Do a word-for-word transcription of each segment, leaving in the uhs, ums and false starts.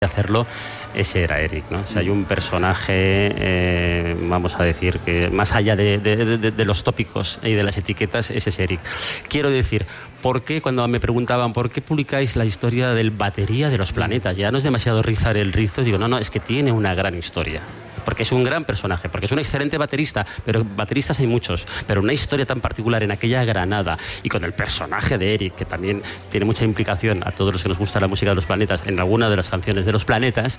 hacerlo, ese era Eric, ¿no? O sea, hay un personaje, eh, vamos a decir, que más allá de, de, de, de los tópicos y de las etiquetas, ese es Eric. Quiero decir, ¿por qué cuando me preguntaban por qué publicáis la historia del batería de los planetas? Ya no es demasiado rizar el rizo, digo, no, no, es que tiene una gran historia. Porque es un gran personaje, porque es un excelente baterista, pero bateristas hay muchos, pero una historia tan particular en aquella Granada y con el personaje de Eric, que también tiene mucha implicación a todos los que nos gusta la música de los planetas, en alguna de las canciones de los planetas,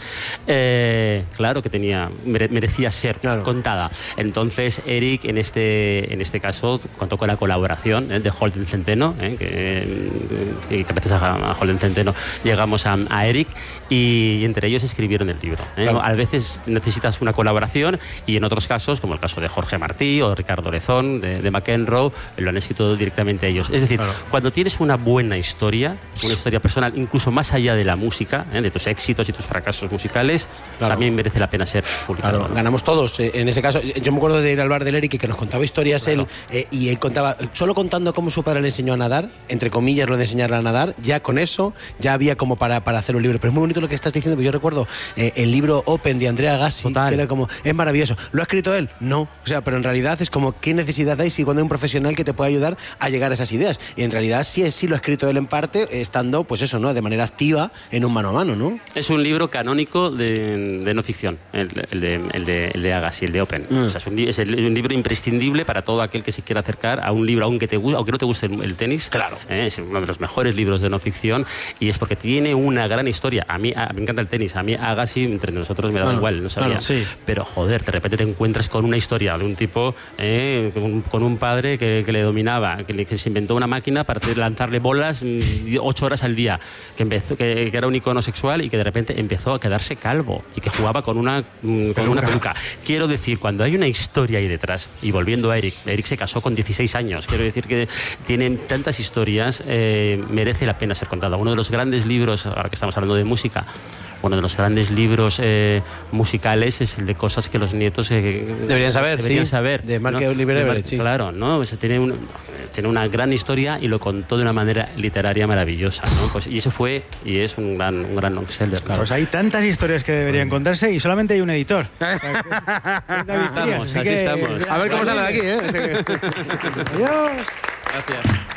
eh, claro que tenía, mere, merecía ser claro. contada. Entonces Eric, en este, en este caso, contó con la colaboración eh, de Holden Centeno, eh, que, que gracias a, a Holden Centeno llegamos a, a Eric, y, y entre ellos escribieron el libro. Eh. Claro. A veces necesitas una colaboración y en otros casos, como el caso de Jorge Martí o de Ricardo Lezón, de, de McEnroe, lo han escrito directamente ellos. Es decir, claro. cuando tienes una buena historia, una historia personal, incluso más allá de la música, ¿eh? de tus éxitos y tus fracasos musicales, claro. también merece la pena ser publicado. Claro, ¿no? Ganamos todos. Eh, en ese caso, yo me acuerdo de ir al bar del Eric y que nos contaba historias claro. él, eh, y él contaba, solo contando cómo su padre le enseñó a nadar, entre comillas lo de enseñarle a nadar, ya con eso, ya había como para, para hacer un libro. Pero es muy bonito lo que estás diciendo, porque yo recuerdo eh, el libro Open de Andrea Gassi, Total. que era como, es maravilloso. ¿Lo ha escrito él? No. O sea, pero en realidad es como, ¿qué necesidad hay si cuando hay un profesional que te puede ayudar a llegar a esas ideas? Y en realidad sí, sí lo ha escrito él en parte, estando, pues eso, ¿no? De manera activa en un mano a mano, ¿no? Es un libro canónico de, de no ficción, el, el, de, el, de, el de Agassi, el de Open. Mm. O sea, es, un, es el, un libro imprescindible para todo aquel que se quiera acercar a un libro, aunque, te, aunque no te guste el, el tenis. Claro. Eh, es uno de los mejores libros de no ficción y es porque tiene una gran historia. A mí a, me encanta el tenis, a mí Agassi, entre nosotros me da bueno, igual, no sabía. Bueno, sí. Pero joder, de repente te encuentras con una historia de un tipo, eh, con, con un padre que, que le dominaba, que, le, que se inventó una máquina para lanzarle bolas ocho horas al día, que, empezó, que, que era un icono sexual y que de repente empezó a quedarse calvo y que jugaba con una, con peluca. una peluca. Quiero decir, cuando hay una historia ahí detrás, y volviendo a Eric, Eric se casó con dieciséis años, quiero decir que tienen tantas historias, eh, merece la pena ser contada. Uno de los grandes libros, ahora que estamos hablando de música, uno de los grandes libros eh, musicales es el de cosas que los nietos eh, deberían saber, deberían sí, saber de Mark ¿no? Oliver Everett, sí. Claro, ¿no? O sea, tiene, un, tiene una gran historia y lo contó de una manera literaria maravillosa, ¿no? Pues, y eso fue y es un gran, un gran long-seller. Claro. Pues hay tantas historias que deberían bueno. contarse y solamente hay un editor. estamos, así, así que, estamos. A ver cómo sale de aquí, ¿eh? Adiós. Gracias.